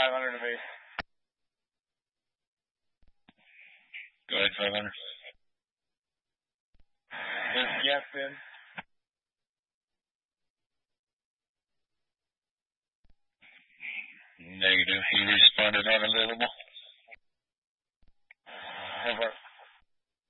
500 to base. Go ahead, 500. Yes, Ben. Negative. He responded unavailable. Over.